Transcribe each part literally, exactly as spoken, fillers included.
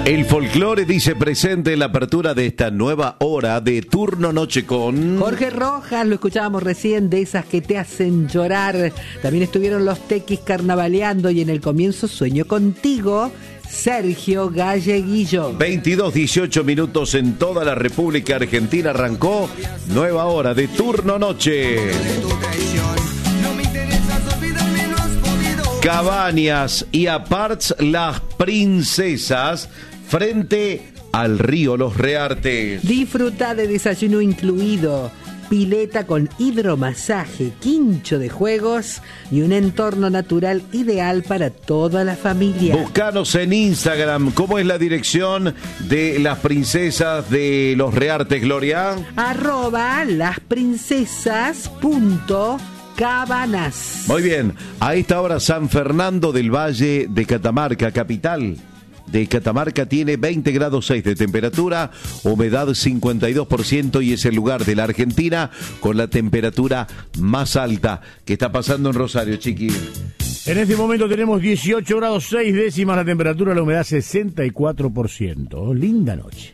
El folclore dice presente en la apertura de esta nueva hora de Turno Noche con Jorge Rojas, lo escuchábamos recién, de esas que te hacen llorar. También estuvieron los Tequis carnavaleando y en el comienzo Sueño Contigo, Sergio Galleguillo. veintidós dieciocho minutos en toda la República Argentina. Arrancó nueva hora de Turno Noche. Cabañas y Aparts Las Princesas frente al río Los Reartes. Disfruta de desayuno incluido, pileta con hidromasaje, quincho de juegos y un entorno natural ideal para toda la familia. Búscanos en Instagram. ¿Cómo es la dirección de Las Princesas de Los Reartes, Gloria? Arroba lasprincesas punto cabanas. Muy bien, a esta hora San Fernando del Valle de Catamarca, capital de Catamarca, tiene veinte grados seis de temperatura, humedad cincuenta y dos por ciento y es el lugar de la Argentina con la temperatura más alta. ¿Qué está pasando en Rosario, Chiqui? En este momento tenemos dieciocho grados seis décimas, la temperatura, la humedad sesenta y cuatro por ciento. Linda noche.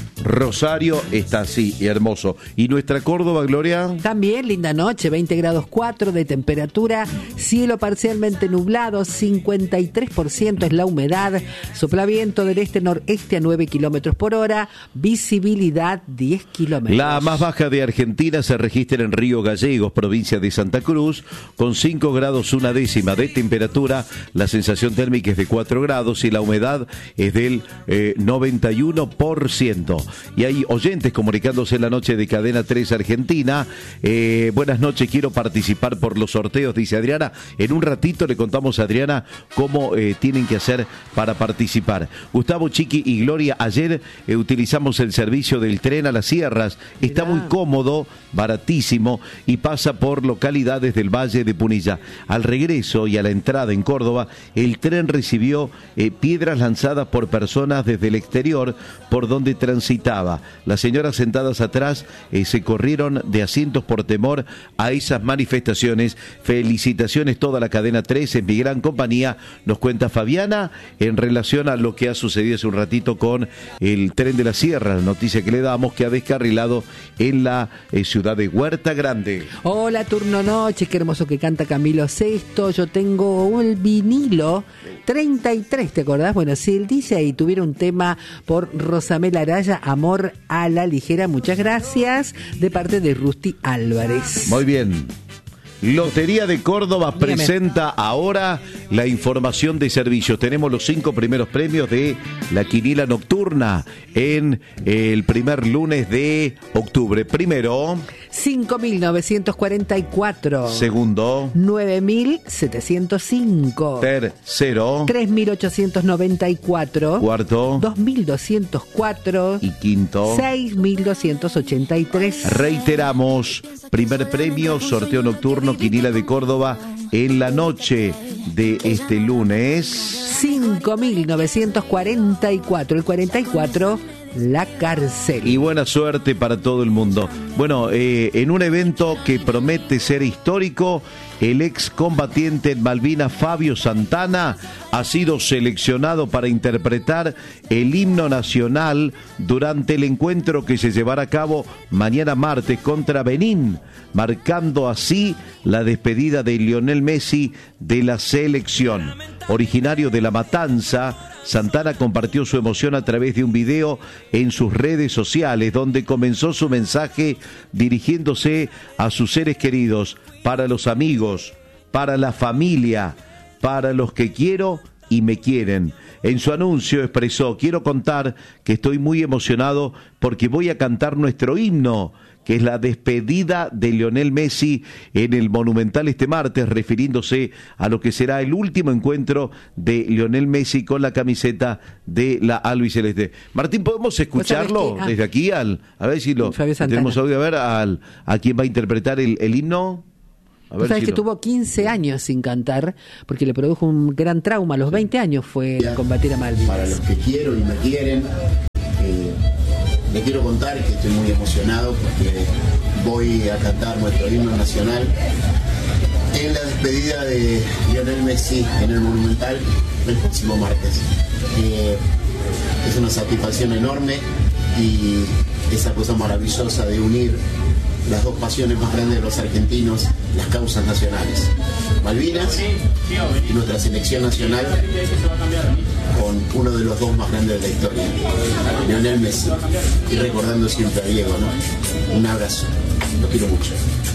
Rosario está así, hermoso. ¿Y nuestra Córdoba, Gloria? También linda noche, veinte grados cuatro de temperatura, cielo parcialmente nublado, cincuenta y tres por ciento es la humedad, sopla viento del este-noreste a nueve kilómetros por hora, visibilidad diez kilómetros. La más baja de Argentina se registra en Río Gallegos, provincia de Santa Cruz, con cinco grados una décima de temperatura, la sensación térmica es de cuatro grados y la humedad es del eh, noventa y uno por ciento. Y hay oyentes comunicándose en la noche de Cadena tres Argentina. Eh, buenas noches, quiero participar por los sorteos, dice Adriana. En un ratito le contamos a Adriana cómo eh, tienen que hacer para participar. Gustavo, Chiqui y Gloria, ayer eh, utilizamos el servicio del tren a las sierras. Está muy cómodo, baratísimo y pasa por localidades del Valle de Punilla. Al regreso y a la entrada en Córdoba, el tren recibió eh, piedras lanzadas por personas desde el exterior por donde transitaba. Las señoras sentadas atrás eh, se corrieron de asientos por temor a esas manifestaciones. Felicitaciones toda la Cadena tres, es mi gran compañía, nos cuenta Fabiana en relación a lo que ha sucedido hace un ratito con el tren de la Sierra, la noticia que le damos que ha descarrilado en la eh, ciudad de Huerta Grande. Hola, Turno Noche, qué hermoso que canta Camilo Sesto. Yo tengo un vinilo treinta y tres, ¿te acordás? Bueno, si él dice ahí, tuviera un tema por Rosamel Araya, Amor a la Ligera. Muchas gracias, de parte de Rusty Álvarez. Muy bien. Lotería de Córdoba Dígame. Presenta ahora la información de servicios. Tenemos los cinco primeros premios de la quiniela nocturna en el primer lunes de octubre. Primero, cinco mil novecientos cuarenta y cuatro. Segundo, nueve mil setecientos cinco. Tercero, tres mil ochocientos noventa y cuatro. Cuarto, dos mil doscientos cuatro. Y quinto, seis mil doscientos ochenta y tres. Reiteramos, primer premio, sorteo nocturno, quiniela de Córdoba en la noche de este lunes. cinco mil novecientos cuarenta y cuatro, el cuarenta y cuatro, la cárcel. Y buena suerte para todo el mundo. Bueno, eh, en un evento que promete ser histórico, el excombatiente en Malvinas Fabio Santana ha sido seleccionado para interpretar el himno nacional durante el encuentro que se llevará a cabo mañana martes contra Benín, marcando así la despedida de Lionel Messi de la selección. Originario de La Matanza, Santana compartió su emoción a través de un video en sus redes sociales, donde comenzó su mensaje dirigiéndose a sus seres queridos, para los amigos, para la familia, para los que quiero y me quieren. En su anuncio expresó: quiero contar que estoy muy emocionado porque voy a cantar nuestro himno, que es la despedida de Lionel Messi en el Monumental este martes, refiriéndose a lo que será el último encuentro de Lionel Messi con la camiseta de la albiceleste. Martín, ¿podemos escucharlo ah. desde aquí? Al, a ver si lo tenemos audio, a ver al, a quién va a interpretar el, el himno. Sabes si que no. Tuvo quince años sin cantar porque le produjo un gran trauma. A los veinte años fue a combatir a Malvinas. Para los que quiero y me quieren, eh, les quiero contar que estoy muy emocionado porque voy a cantar nuestro himno nacional en la despedida de Lionel Messi en el Monumental el próximo martes. Eh, es una satisfacción enorme y esa cosa maravillosa de unir las dos pasiones más grandes de los argentinos, las causas nacionales, Malvinas y nuestra selección nacional, con uno de los dos más grandes de la historia, Lionel Messi, y recordando siempre a Diego, ¿no? Un abrazo, lo quiero mucho.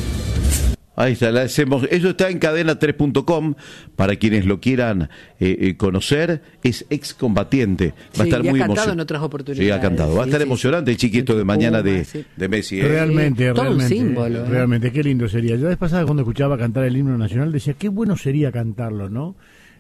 Ahí está, la hacemos. Eso está en cadena tres punto com para quienes lo quieran eh, eh, conocer. Es excombatiente. Va Sí, a estar y ha muy cantado emocionante. en otras oportunidades. Sí, ha cantado. Va a Sí, estar sí, emocionante sí. el chiquito de mañana de, Sí. de Messi. ¿eh? Realmente, Eh, todo un realmente. símbolo, ¿eh? Realmente, qué lindo sería. Yo la vez pasada cuando escuchaba cantar el himno nacional decía, qué bueno sería cantarlo, ¿no?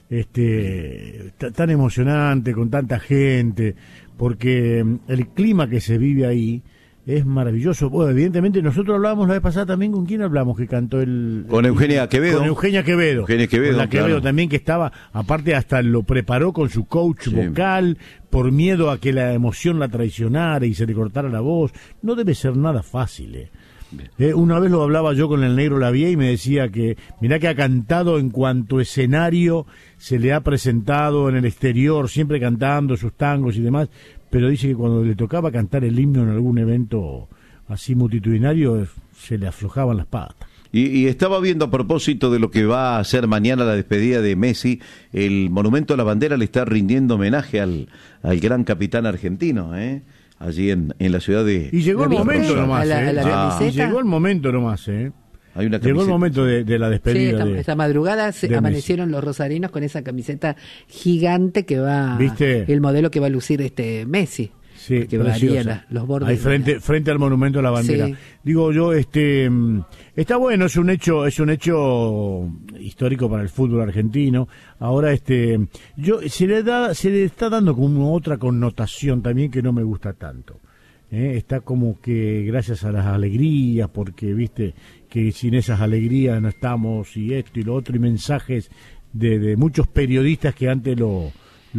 Este, t- tan emocionante, con tanta gente, porque mm, el clima que se vive ahí es maravilloso. Bueno, evidentemente nosotros hablábamos la vez pasada también, ¿con quién hablamos que cantó el...? Con el- Eugenia Quevedo. Con Eugenia Quevedo. Eugenia Quevedo, Con la Quevedo claro. también, que estaba, aparte hasta lo preparó con su coach Sí. vocal, por miedo a que la emoción la traicionara y se le cortara la voz. No debe ser nada fácil, eh. Eh, una vez lo hablaba yo con el Negro Lavie y me decía que mirá que ha cantado en cuanto escenario se le ha presentado en el exterior, siempre cantando sus tangos y demás, pero dice que cuando le tocaba cantar el himno en algún evento así multitudinario se le aflojaban las patas. Y, y estaba viendo a propósito de lo que va a hacer mañana la despedida de Messi, el Monumento a la Bandera le está rindiendo homenaje al, al gran capitán argentino, ¿eh? Allí en, en la ciudad de... Y llegó el ¿Lo viste? momento nomás, A la- eh. a la Ah. camiseta. Llegó el momento nomás, eh. Hay una Llegó el camiseta. momento de, de la Sí, despedida. esta, de- esta madrugada se de amanecieron los rosarinos con esa camiseta gigante que va, ¿Viste? el modelo que va a lucir este Messi. Sí, que preciosa. varía la- los bordes. Ahí frente, frente al monumento a la bandera. Sí. Digo yo, este, mm, está bueno, es un hecho, es un hecho histórico para el fútbol argentino. Ahora, este, yo se le da, se le está dando como otra connotación también que no me gusta tanto. ¿eh? Está como que gracias a las alegrías, porque viste que sin esas alegrías no estamos y esto y lo otro y mensajes de, de muchos periodistas que antes lo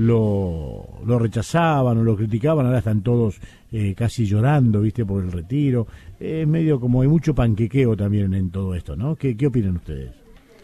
lo, lo rechazaban o lo criticaban, ahora están todos eh, casi llorando, viste, por el retiro. Es medio como hay mucho panquequeo también en todo esto, ¿no? ¿Qué, qué opinan ustedes?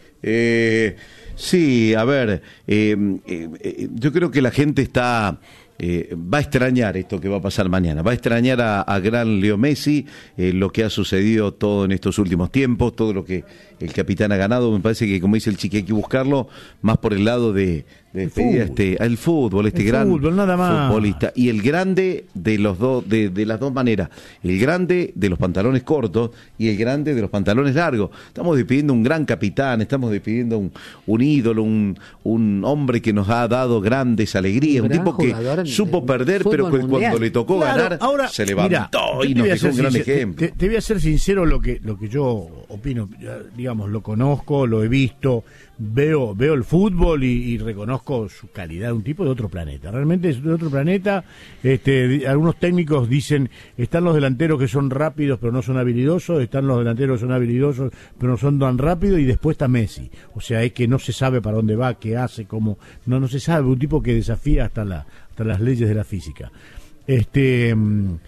Eh, sí, a ver, eh, eh, eh, yo creo que la gente está... Eh, va a extrañar esto que va a pasar mañana, va a extrañar a, a gran Leo Messi, eh, lo que ha sucedido todo en estos últimos tiempos, todo lo que el capitán ha ganado. Me parece que, como dice el Chiqui, hay que buscarlo más por el lado de, de El despedir a fútbol. este, al fútbol, este El gran fútbol, nada más. futbolista, y el grande de los dos, de, de las dos maneras, el grande de los pantalones cortos y el grande de los pantalones largos. Estamos despidiendo un gran capitán, estamos despidiendo un, un ídolo, un, un hombre que nos ha dado grandes alegrías, un Gran tipo que jugador supo del perder, pero fútbol que mundial. cuando le tocó Claro, ganar, ahora, se levantó mirá, y yo te nos voy a dejó un ser gran sincero, ejemplo. Te, te voy a ser sincero lo que lo que yo opino, ya, digamos, lo conozco, lo he visto, veo veo el fútbol y, y reconozco su calidad, un tipo de otro planeta, realmente es de otro planeta. Este, di- algunos técnicos dicen, están los delanteros que son rápidos pero no son habilidosos, están los delanteros que son habilidosos pero no son tan rápidos, y después está Messi. O sea, es que no se sabe para dónde va, qué hace, cómo, no no se sabe, un tipo que desafía hasta la hasta las leyes de la física. Este, mm,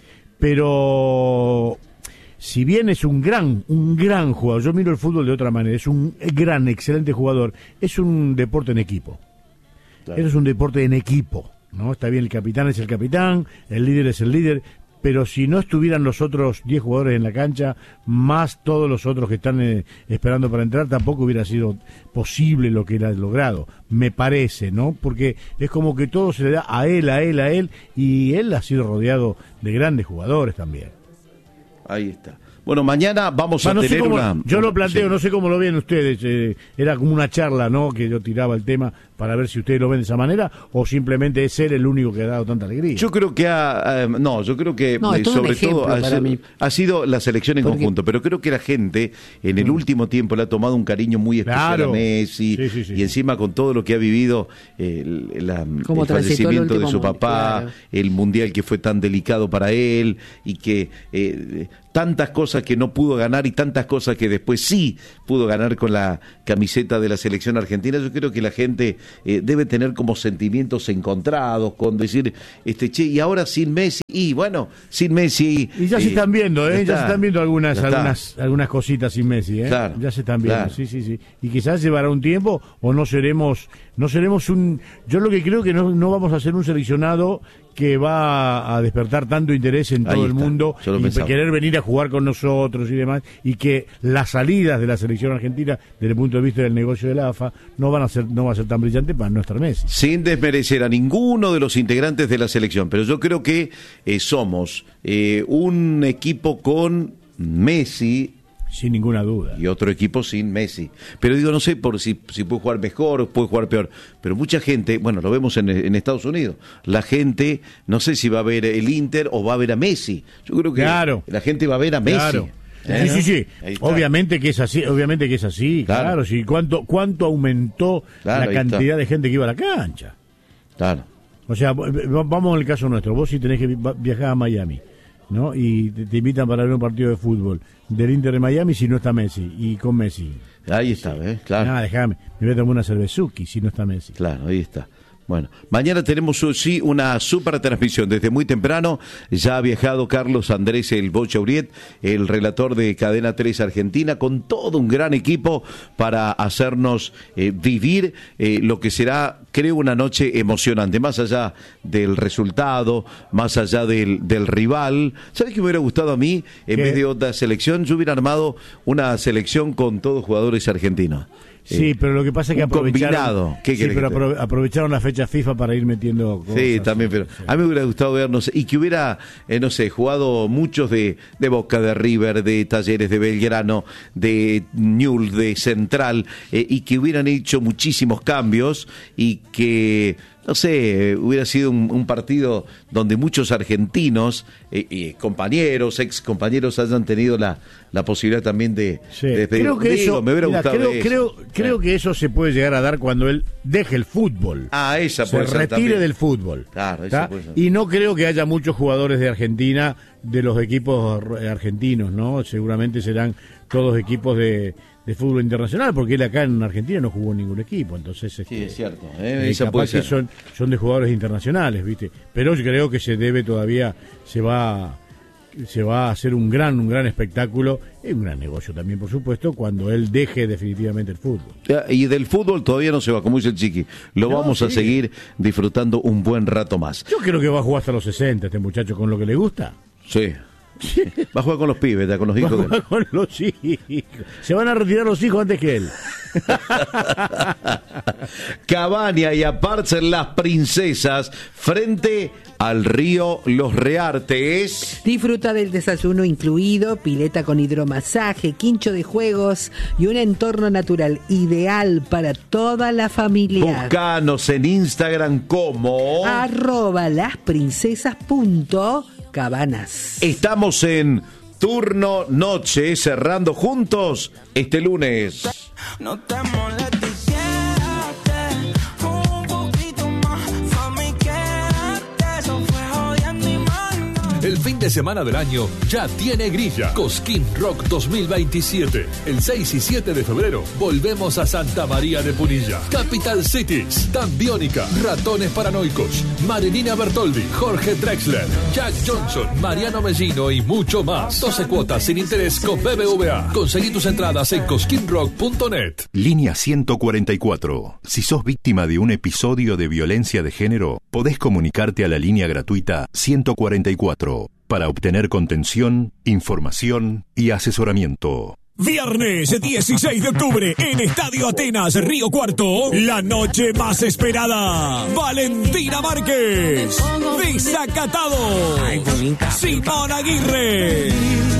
pero si bien es un gran, un gran jugador, yo miro el fútbol de otra manera, es un gran, excelente jugador, es un deporte en equipo. Claro. Eso es un deporte en equipo, ¿no? Está bien, el capitán es el capitán, el líder es el líder, pero si no estuvieran los otros diez jugadores en la cancha, más todos los otros que están eh, esperando para entrar, tampoco hubiera sido posible lo que él ha logrado, me parece, ¿no? Porque es como que todo se le da a él, a él, a él, y él ha sido rodeado de grandes jugadores también. Ahí está. Bueno, mañana vamos Ah, a no sé tener cómo- una... yo lo planteo, sí. no sé cómo lo ven ustedes. eh, era como una charla, ¿no? Que yo tiraba el tema para ver si ustedes lo ven de esa manera o simplemente es él el único que ha dado tanta alegría. Yo creo que ha, eh, no, yo creo que No, eh, es todo un sobre ejemplo todo ha, para sido- mí. ha sido la selección en Porque- conjunto, pero creo que la gente en el último tiempo le ha tomado un cariño muy especial Claro. a Messi, Sí, sí, sí. y encima con todo lo que ha vivido, eh, el, la- Cómo el transitó el fallecimiento de último su mundo, papá, claro. el mundial que fue tan delicado para él y que eh, tantas cosas que no pudo ganar y tantas cosas que después sí pudo ganar con la camiseta de la selección argentina. Yo creo que la gente eh, debe tener como sentimientos encontrados con decir, este che, y ahora sin Messi, y bueno, sin Messi... Y ya eh, se están viendo, ¿eh? Ya, está, se están viendo algunas ya está. algunas algunas cositas sin Messi, ¿eh? Claro, ya se están viendo, claro. sí, sí, sí. Y quizás llevará un tiempo o no seremos no seremos un... Yo lo que creo que no, no vamos a ser un seleccionado que va a despertar tanto interés en todo el mundo y querer venir a jugar con nosotros y demás, y que las salidas de la selección argentina desde el punto de vista del negocio de la A F A no van a ser no va a ser tan brillante para no estar Messi. Sin desmerecer a ninguno de los integrantes de la selección, pero yo creo que eh, somos eh, un equipo con Messi, sin ninguna duda, y otro equipo sin Messi. Pero digo, no sé por si, si puede jugar mejor o puede jugar peor. Pero mucha gente, bueno, lo vemos en, en Estados Unidos, la gente, no sé si va a ver el Inter o va a ver a Messi. Yo creo que claro. la gente va a ver a Messi. Claro. ¿Eh? Sí, sí, sí. Obviamente que es así, obviamente que es así, claro. claro sí. ¿Cuánto, cuánto aumentó claro, la cantidad de gente que iba a la cancha? Claro. O sea, vamos al caso nuestro. Vos si tenés que viajar a Miami, ¿no? Y te, te invitan para ver un partido de fútbol del Inter de Miami si no está Messi, y con Messi. Ahí está, ¿eh? Claro. Ah, déjame, me voy a tomar una cervezuki si no está Messi. Claro, ahí está. Bueno, mañana tenemos sí una super transmisión desde muy temprano. Ya ha viajado Carlos Andrés el Bocha Uriet, el relator de Cadena tres Argentina, con todo un gran equipo para hacernos eh, vivir eh, lo que será, creo, una noche emocionante, más allá del resultado, más allá del, del rival. ¿Sabes qué me hubiera gustado a mí? En ¿Qué? vez de otra selección, yo hubiera armado una selección con todos jugadores argentinos. Sí, eh, pero lo que pasa es que aprovecharon, ¿Qué sí, pero apro aprovecharon la fecha FIFA para ir metiendo cosas. Sí, también, pero sí. A mí me hubiera gustado ver, no sé, y que hubiera, eh, no sé, jugado muchos de, de Boca, de River, de Talleres, de Belgrano, de Newell's, de Central, eh, y que hubieran hecho muchísimos cambios y que... no sé, hubiera sido un, un partido donde muchos argentinos, eh, eh, compañeros, ex compañeros, hayan tenido la, la posibilidad también de... Sí. de, de creo que digo, eso, me hubiera mira, gustado creo, eso. creo, creo sí. que eso se puede llegar a dar cuando él deje el fútbol. Ah, esa se puede ser retire también. del fútbol. Claro, esa puede ser. Y no creo que haya muchos jugadores de Argentina, de los equipos argentinos, ¿no? Seguramente serán todos equipos de... de fútbol internacional, porque él acá en Argentina no jugó en ningún equipo, entonces sí, este, es cierto, ¿eh? eh, Esa capaz puede que ser. son, son de jugadores internacionales, ¿viste? Pero yo creo que se debe todavía, se va se va a hacer un gran, un gran espectáculo, y un gran negocio también, por supuesto, cuando él deje definitivamente el fútbol. Y del fútbol todavía no se va, como dice el Chiqui, lo no, vamos sí. a seguir disfrutando un buen rato más. Yo creo que va a jugar hasta los sesenta este muchacho con lo que le gusta. Sí. Va a jugar con los pibes, con los hijos. Va a jugar con los hijos. Se van a retirar los hijos antes que él. Cabaña y Apartse Las Princesas frente al río Los Reartes. Disfruta del desayuno incluido, pileta con hidromasaje, quincho de juegos y un entorno natural ideal para toda la familia. Buscanos en Instagram como arroba lasprincesas punto cabanas. Estamos en Turno Noche, cerrando juntos este lunes. No te molestes, quédate un poquito más, mami, quédate, eso fue jodiendo y más. El fin de semana del año ya tiene grilla. Cosquín Rock dos mil veintisiete. El seis y siete de febrero volvemos a Santa María de Punilla. Capital Cities, Dan Biónica, Ratones Paranoicos, Marilina Bertoldi, Jorge Drexler, Jack Johnson, Mariano Mellino y mucho más. doce cuotas sin interés con B B V A. Conseguí tus entradas en cosquín rock punto net. Línea ciento cuarenta y cuatro. Si sos víctima de un episodio de violencia de género, podés comunicarte a la línea gratuita ciento cuarenta y cuatro para obtener contención, información y asesoramiento. Viernes dieciséis de octubre en Estadio Atenas, Río Cuarto, la noche más esperada. Valentina Márquez, Desacatado, Simón Aguirre,